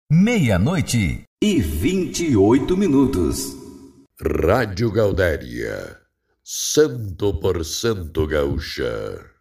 meia-noite e 28 minutos. Rádio Gaudéria, 100% gaúcha.